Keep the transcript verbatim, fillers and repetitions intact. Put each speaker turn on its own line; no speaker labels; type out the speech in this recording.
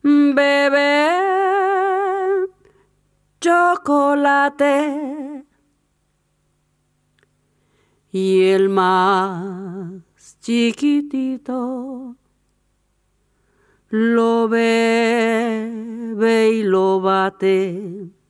bebe chocolate y el más chiquitito lo bebe y lo bate